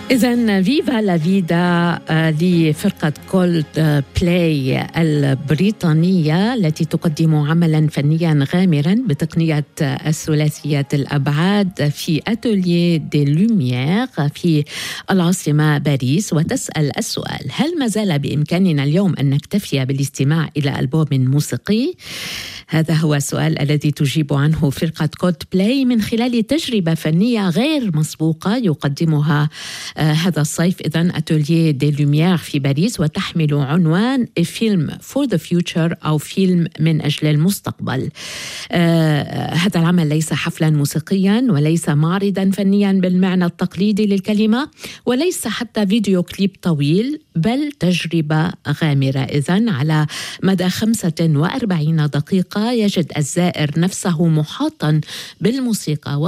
إذن فيفا لا فيدا لفرقة كولد بلاي البريطانية التي تقدم عملا فنيا غامرا بتقنية الثلاثية الأبعاد في أتوليه دي لوميير في العاصمة باريس، وتسأل السؤال: هل ما زال بإمكاننا اليوم أن نكتفي بالاستماع إلى ألبوم موسيقي؟ هذا هو السؤال الذي تجيب عنه فرقة كولد بلاي من خلال تجربة فنية غير مسبوقة يقدمها هذا الصيف إذن أتوليه دي لوميير في باريس، وتحمل عنوان فيلم فور ذا فيوتشر أو فيلم من أجل المستقبل. هذا العمل ليس حفلا موسيقيا وليس معرضا فنيا بالمعنى التقليدي للكلمة، وليس حتى فيديو كليب طويل، بل تجربة غامرة إذن على مدى 45 دقيقة يجد الزائر نفسه محاطا بالموسيقى